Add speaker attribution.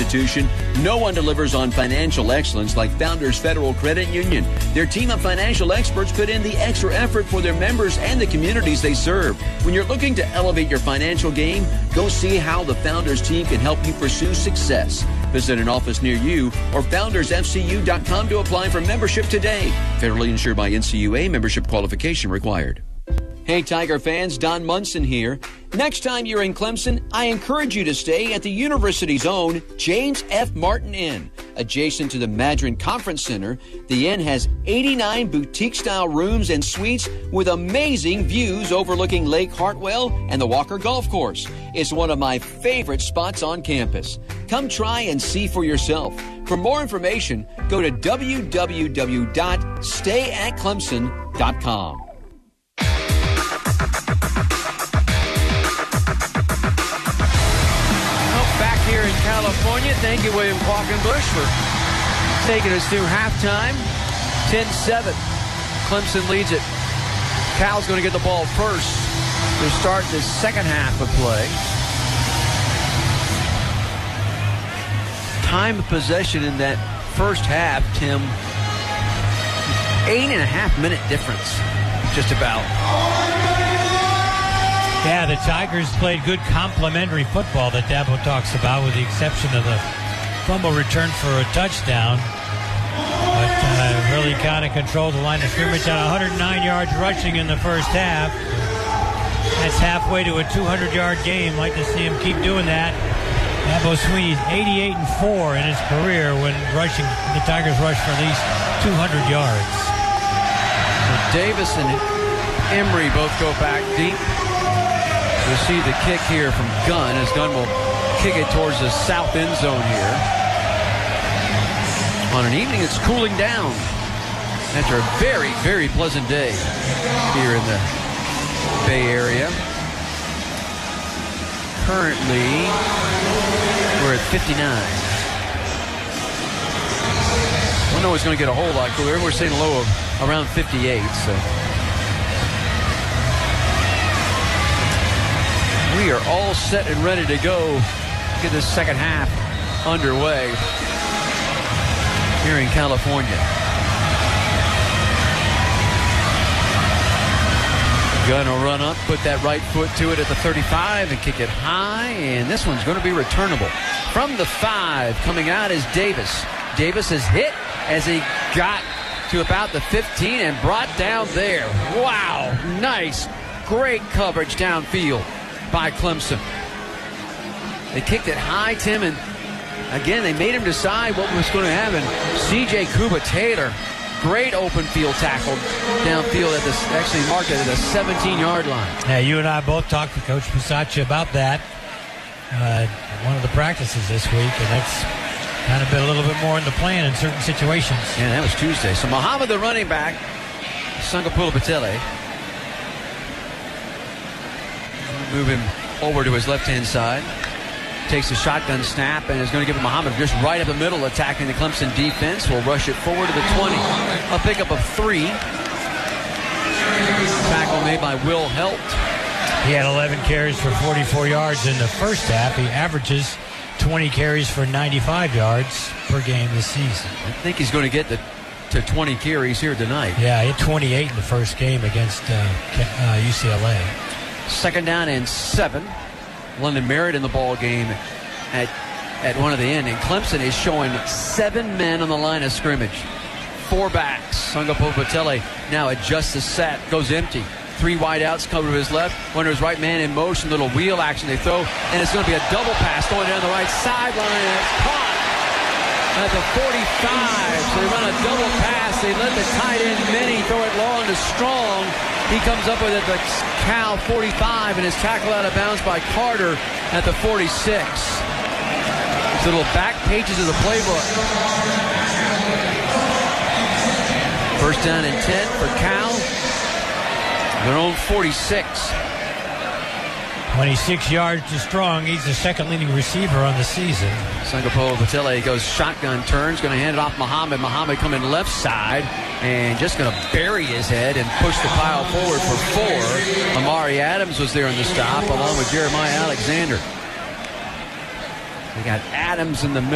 Speaker 1: institution, no one delivers on financial excellence like Founders Federal Credit Union. Their team of financial experts put in the extra effort for their members and the communities they serve. When you're looking to elevate your financial game, go see how the Founders team can help you pursue success. Visit an office near you or foundersfcu.com to apply for membership today. Federally insured by NCUA. Membership qualification required. Hey, Tiger fans, Don Munson here. Next time you're in Clemson, I encourage you to stay at the university's own James F. Martin Inn. Adjacent to the Madron Conference Center, the inn has 89 boutique-style rooms and suites with amazing views overlooking Lake Hartwell and the Walker Golf Course. It's one of my favorite spots on campus. Come try and see for yourself. For more information, go to www.stayatclemson.com.
Speaker 2: Here in California. Thank you, William Qualkenbush, for taking us through halftime. 10-7. Clemson leads it. Cal's going to get the ball first to start the second half of play. Time of possession in that first half, Tim, 8.5-minute difference, just about.
Speaker 3: Yeah, the Tigers played good complementary football that Dabo talks about, with the exception of the fumble return for a touchdown. But really kind of controlled the line of scrimmage at 109 yards rushing in the first half. That's halfway to a 200-yard game. Like to see him keep doing that. Dabo Swinney's 88-4 in his career when rushing. The Tigers rushed for at least 200 yards.
Speaker 2: Davis and Emery both go back deep. We'll see the kick here from Gunn, as Gunn will kick it towards the south end zone here. On an evening that's cooling down after a very, very pleasant day here in the Bay Area. Currently, we're at 59. I don't know it's going to get a whole lot cooler. We're seeing a low of around 58, so. We are all set and ready to go. Get this second half underway here in California. Gunn will run up, put that right foot to it at the 35 and kick it high, and this one's going to be returnable. From the 5, coming out is Davis. Davis is hit as he got to about the 15 and brought down there. Wow, nice, great coverage downfield by Clemson. They kicked it high, Tim, and again, they made him decide what was going to happen. C.J. Kuba Taylor, great open field tackle downfield at this, actually marked it at the 17-yard line.
Speaker 3: Yeah, you and I both talked to Coach Bisaccia about that one of the practices this week, and that's kind of been a little bit more in the plan in certain situations.
Speaker 2: Yeah, that was Tuesday. So Muhammad, the running back, Sangapula Patele, move him over to his left-hand side. Takes the shotgun snap and is going to give it Muhammad just right up the middle, attacking the Clemson defense. Will rush it forward to the 20. A pickup of 3. Tackle made by Will Helt.
Speaker 3: He had 11 carries for 44 yards in the first half. He averages 20 carries for 95 yards per game this season.
Speaker 2: I think he's going to get to 20 carries here tonight.
Speaker 3: Yeah, he had 28 in the first game against UCLA.
Speaker 2: Second down and 7. London Merritt in the ball game at one of the end. And Clemson is showing 7 men on the line of scrimmage. 4 backs. Sangapula Patele now adjusts the set. Goes empty. 3 wide outs covered to his left. One to his right, man in motion. Little wheel action they throw. And it's going to be a double pass going down the right sideline. And it's caught at the 45. So they run a double pass. They let the tight end Minnie throw it long to Strong. He comes up with it at the Cal 45 and is tackled out of bounds by Carter at the 46. These little back pages of the playbook. First down and 10 for Cal. Their own 46.
Speaker 3: 26 yards to Strong. He's the second leading receiver on the season.
Speaker 2: Sangapula Patele goes shotgun turns, going to hand it off Muhammad. Muhammad coming left side and just going to bury his head and push the pile forward for 4. Amari Adams was there in the stop along with Jeremiah Alexander. They got Adams in the middle.